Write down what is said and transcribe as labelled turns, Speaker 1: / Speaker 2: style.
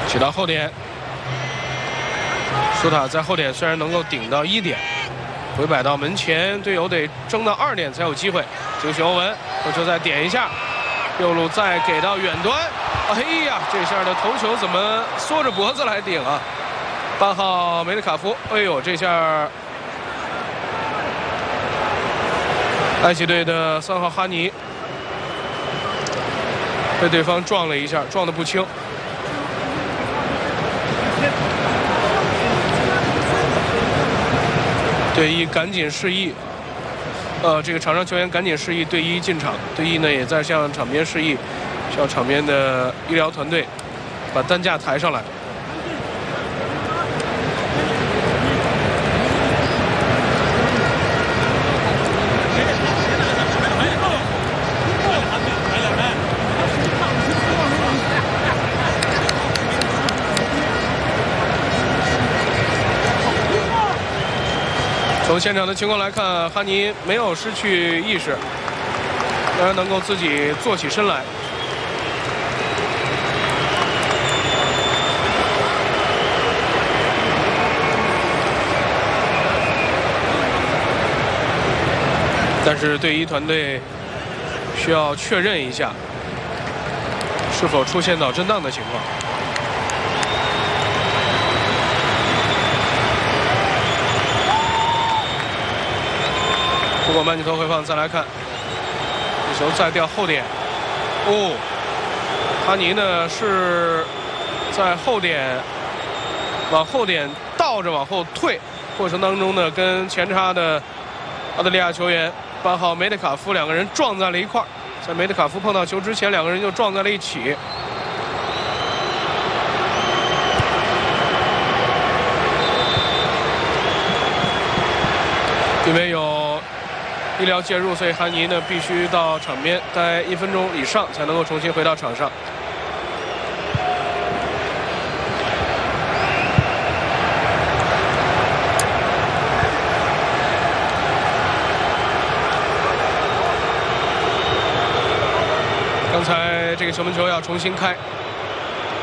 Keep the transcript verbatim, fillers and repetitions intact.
Speaker 1: 起到后点，苏塔在后点虽然能够顶到一点，回摆到门前，队友得争到二点才有机会。惊喜欧文头球再点一下，右路再给到远端，哎呀，这下的头球怎么缩着脖子来顶啊？八号梅德卡夫，哎呦，这下埃及队的三号哈尼被对方撞了一下，撞得不轻。队医赶紧示意，呃，这个场上球员赶紧示意队医进场。队医呢也在向场边示意，向场边的医疗团队把担架抬上来。从现场的情况来看，哈尼没有失去意识，仍然能够自己坐起身来。但是队医团队需要确认一下，是否出现脑震荡的情况。不过曼尼托回放再来看，这球再掉后点。哦，哈尼呢是在后点往后点倒着往后退，过程当中呢跟前插的澳大利亚球员八号梅德卡夫两个人撞在了一块儿，在梅德卡夫碰到球之前，两个人就撞在了一起。因为有医疗介入，所以哈尼呢必须到场边待一分钟以上才能够重新回到场上。刚才这个球门球要重新开。